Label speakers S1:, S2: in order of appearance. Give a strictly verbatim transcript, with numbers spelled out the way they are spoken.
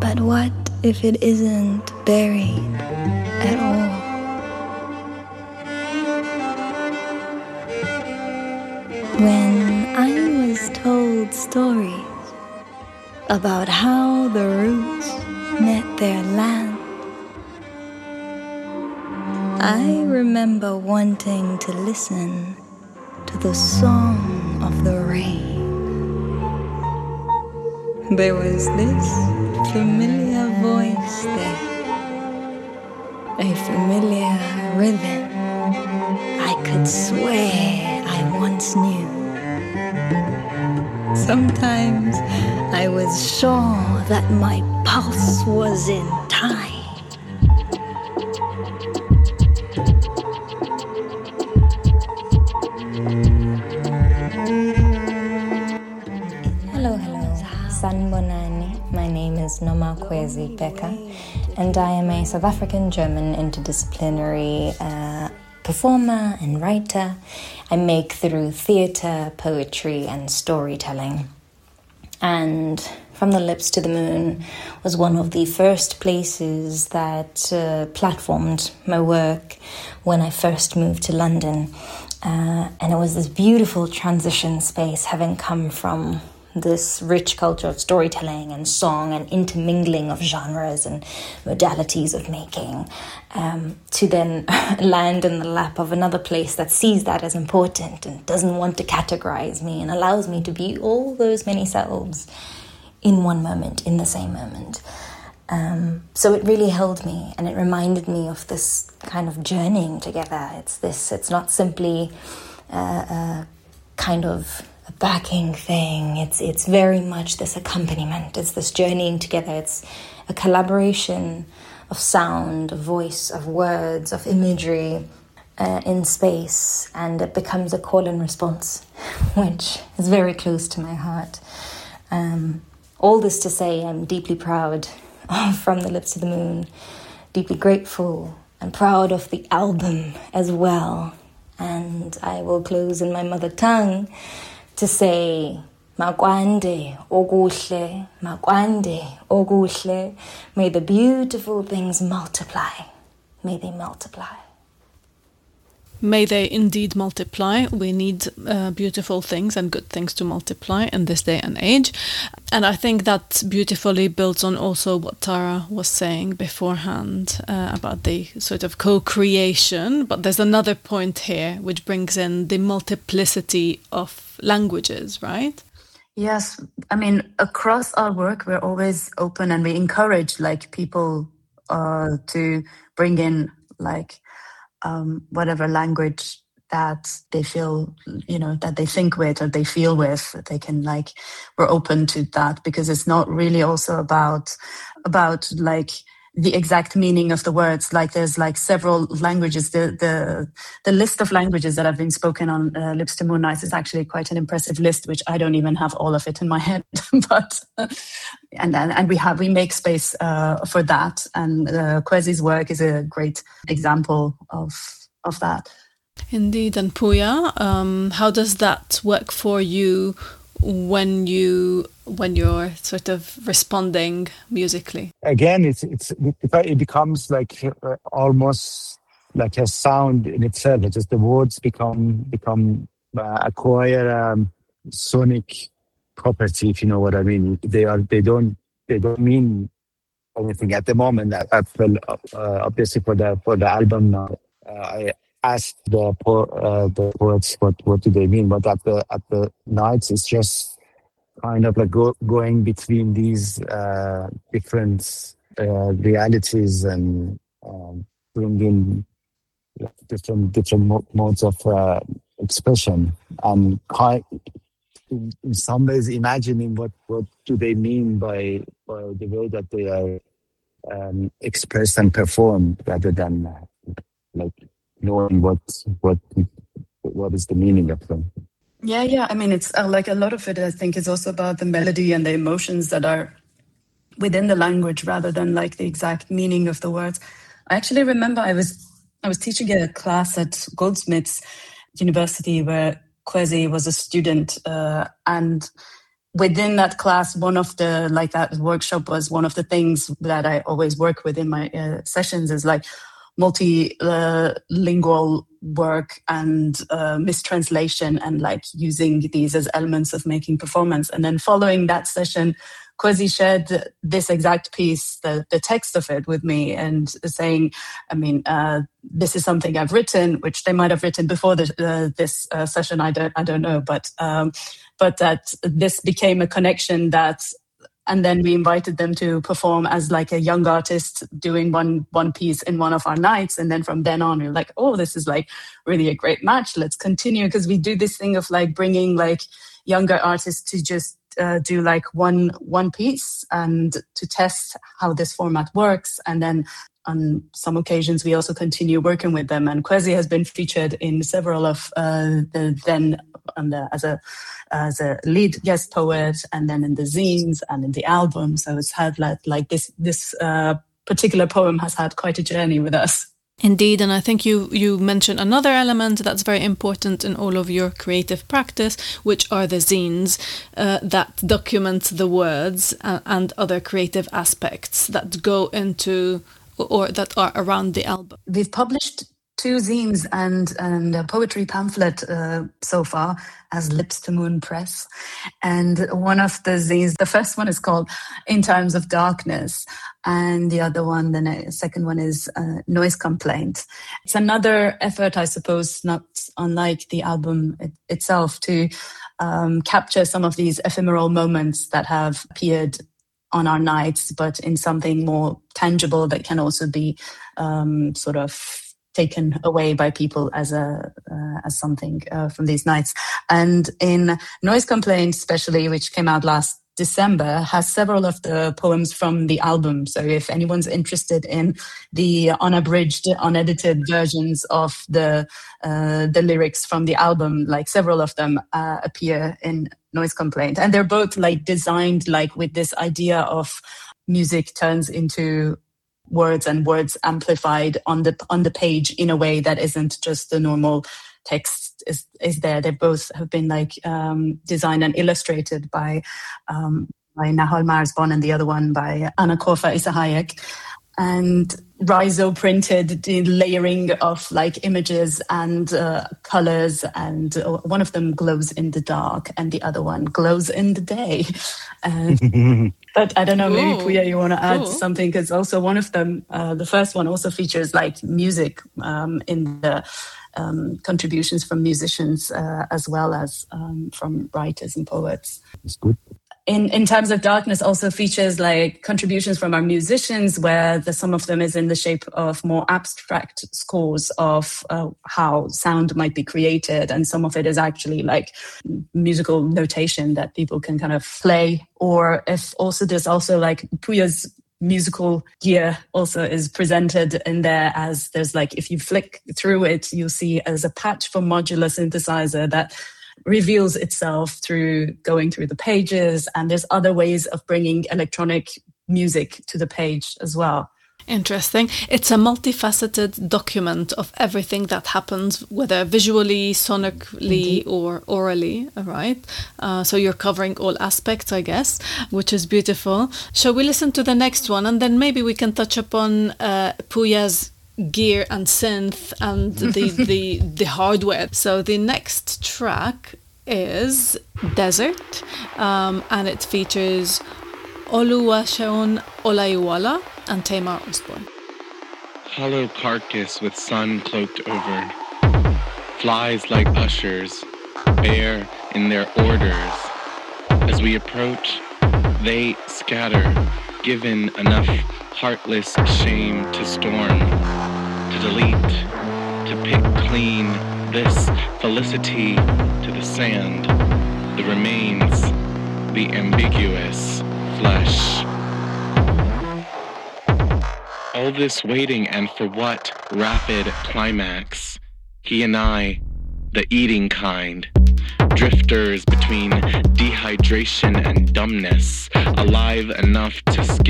S1: But what if it isn't buried at all? When I was told stories about how the roots met their land, I remember wanting to listen to the song of the rain. There was this familiar voice there, a familiar rhythm I could swear I once knew. Sometimes I was sure that my pulse was in time.
S2: Hello, hello. Sanbonani. My name is Nomakwezi Beka, and I am a South African-German interdisciplinary uh, performer and writer. I make through theatre, poetry, and storytelling. And From the Lips to the Moon was one of the first places that uh, platformed my work when I first moved to London. Uh, and it was this beautiful transition space, having come from this rich culture of storytelling and song and intermingling of genres and modalities of making, um, to then land in the lap of another place that sees that as important and doesn't want to categorize me and allows me to be all those many selves in one moment, in the same moment. Um, so it really held me, and it reminded me of this kind of journeying together. It's this, it's not simply uh, a kind of a backing thing. It's it's very much this accompaniment. It's this journeying together. It's a collaboration of sound, of voice, of words, of imagery uh, in space, and it becomes a call and response, which is very close to my heart. Um, all this to say, I'm deeply proud of From the Lips to the Moon, deeply grateful and proud of the album as well. And I will close in my mother tongue to say, Makwande okuhle, Makwande okuhle. May the beautiful things multiply. May they multiply.
S3: May they indeed multiply. We need uh, beautiful things and good things to multiply in this day and age. And I think that beautifully builds on also what Tara was saying beforehand uh, about the sort of co-creation. But there's another point here which brings in the multiplicity of languages, right?
S4: Yes. I mean, across our work, we're always open and we encourage like people uh, to bring in like Um, whatever language that they feel, you know, that they think with or they feel with, they can like, we're open to that, because it's not really also about, about like the exact meaning of the words. Like there's like several languages. The the the list of languages that have been spoken on uh, Lips to Moonlight is actually quite an impressive list, which I don't even have all of it in my head. but uh, and and and we have we make space uh, for that. And uh, Kwezi's work is a great example of of that.
S3: Indeed. And Puya, um, how does that work for you when you when you're sort of responding musically?
S5: Again, it's it's it becomes like uh, almost like a sound in itself. It's just the words become become uh, acquire um, sonic property, if you know what I mean. They are they don't they don't mean anything at the moment. I, I feel uh, obviously for the for the album now. Uh, I asked the po- uh, the poets what what do they mean, but at the at the nights it's just kind of like go, going between these uh, different uh, realities and um, bringing different different mo- modes of uh, expression, and kind, in, in some ways imagining what, what do they mean by, by the way that they are um, expressed and performed, rather than uh, like knowing what what what is the meaning of them.
S4: Yeah, yeah. I mean, it's uh, like a lot of it, I think, is also about the melody and the emotions that are within the language rather than like the exact meaning of the words. I actually remember I was I was teaching a class at Goldsmiths University where Kwezi was a student, uh, and within that class, one of the, like that workshop was one of the things that I always work with in my uh, sessions is like multilingual uh, work and uh, mistranslation and like using these as elements of making performance. And then following that session, Kwesi shared this exact piece, the, the text of it with me, and saying, I mean, uh, this is something I've written, which they might have written before the, uh, this uh, session. I don't, I don't know, but um, but that this became a connection that. And then we invited them to perform as like a young artist doing one one piece in one of our nights. And then from then on, we were like, oh, this is like really a great match. Let's continue. Because we do this thing of like bringing like younger artists to just uh, do like one one piece and to test how this format works. And then on some occasions, we also continue working with them. And Kwesi has been featured in several of uh, the then on the, as a as a lead guest poet, and then in the zines and in the album. So it's had like, like this this uh, particular poem has had quite a journey with us.
S3: Indeed, and I think you, you mentioned another element that's very important in all of your creative practice, which are the zines uh, that document the words and, and other creative aspects that go into or that are around the album.
S4: We've published two zines and, and a poetry pamphlet uh, so far as Lips to Moon Press. And one of the zines, the first one is called In Times of Darkness. And the other one, the second one is uh, Noise Complaint. It's another effort, I suppose, not unlike the album it, itself, to um, capture some of these ephemeral moments that have appeared on our nights, but in something more tangible that can also be um, sort of taken away by people as a uh, as something uh, from these nights. And in Noise Complaint, especially, which came out last December, has several of the poems from the album. So if anyone's interested in the unabridged, unedited versions of the uh, the lyrics from the album, like several of them uh, appear in Noise Complaint. And they're both like designed like with this idea of music turns into words and words amplified on the on the page in a way that isn't just the normal text is is there. They both have been like um, designed and illustrated by um, by Nahal Marsbon, and the other one by Anna Korfa Isahayek. And Rhizo printed the layering of like images and uh, colors, and uh, one of them glows in the dark and the other one glows in the day. And, but I don't know, maybe
S3: Ooh,
S4: Puya, you want to add
S3: cool.
S4: something? Because also one of them, uh, the first one also features like music um, in the um, contributions from musicians uh, as well as um, from writers and poets.
S5: It's good.
S4: In in Times of Darkness also features like contributions from our musicians, where the, some of them is in the shape of more abstract scores of uh, how sound might be created, and some of it is actually like musical notation that people can kind of play. Or if also there's also like Puya's musical gear also is presented in there, as there's like, if you flick through it, you'll see as a patch for modular synthesizer that reveals itself through going through the pages, and there's other ways of bringing electronic music to the page as well.
S3: Interesting. It's a multifaceted document of everything that happens, whether visually, sonically, mm-hmm. or orally, right? Uh, so you're covering all aspects, I guess, which is beautiful. Shall we listen to the next one, and then maybe we can touch upon uh, Puya's gear and synth and the, the the hardware. So the next track is Desert, um, and it features Oluwaseun Olaiwola and Tamar Osborne.
S6: Hollow carcass with sun cloaked over, flies like ushers, bear in their orders. As we approach, they scatter, given enough heartless shame to storm, to delete, to pick clean this felicity to the sand, the remains, the ambiguous flesh. All this waiting, and for what rapid climax? He and I, the eating kind, drifters between dehydration and dumbness, alive enough to skip